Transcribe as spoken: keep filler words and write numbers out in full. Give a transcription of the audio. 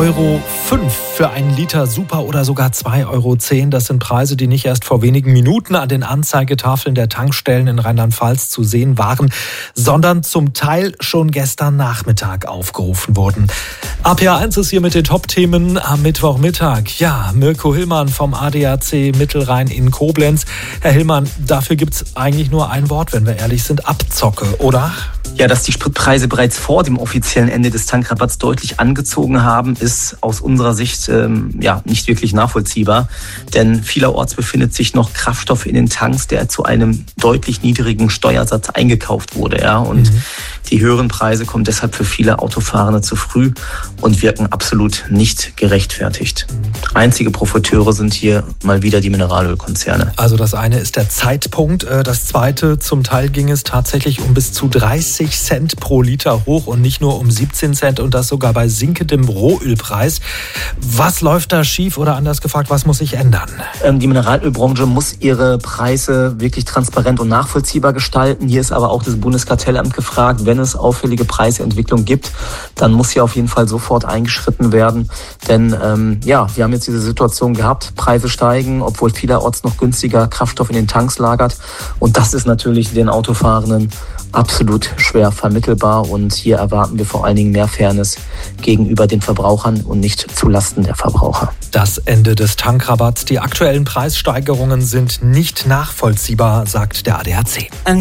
Euro fünf für einen Liter Super oder sogar zwei Euro zehn. Das sind Preise, die nicht erst vor wenigen Minuten an den Anzeigetafeln der Tankstellen in Rheinland-Pfalz zu sehen waren, sondern zum Teil schon gestern Nachmittag aufgerufen wurden. A P A eins ist hier mit den Top-Themen am Mittwochmittag. Ja, Mirko Hillmann vom A D A C Mittelrhein in Koblenz. Herr Hillmann, dafür gibt es eigentlich nur ein Wort, wenn wir ehrlich sind, Abzocke, oder? Ja, dass die Spritpreise bereits vor dem offiziellen Ende des Tankrabatts deutlich angezogen haben, ist aus unserer Sicht ähm, ja nicht wirklich nachvollziehbar. Denn vielerorts befindet sich noch Kraftstoff in den Tanks, der zu einem deutlich niedrigen Steuersatz eingekauft wurde. Ja? Und mhm. die höheren Preise kommen deshalb für viele Autofahrende zu früh und wirken absolut nicht gerechtfertigt. Einzige Profiteure sind hier mal wieder die Mineralölkonzerne. Also das eine ist der Zeitpunkt. Das zweite, zum Teil ging es tatsächlich um bis zu dreißig Cent pro Liter hoch und nicht nur um siebzehn Cent und das sogar bei sinkendem Rohölpreis. Was läuft da schief oder anders gefragt, was muss sich ändern? Die Mineralölbranche muss ihre Preise wirklich transparent und nachvollziehbar gestalten. Hier ist aber auch das Bundeskartellamt gefragt, wenn es auffällige Preisentwicklung gibt, dann muss hier auf jeden Fall sofort eingeschritten werden. Denn ähm, ja, wir haben jetzt diese Situation gehabt, Preise steigen, obwohl vielerorts noch günstiger Kraftstoff in den Tanks lagert. Und das ist natürlich den Autofahrenden absolut schwer vermittelbar. Und hier erwarten wir vor allen Dingen mehr Fairness gegenüber den Verbrauchern und nicht zulasten der Verbraucher. Das Ende des Tankrabatts. Die aktuellen Preissteigerungen sind nicht nachvollziehbar, sagt der A D A C.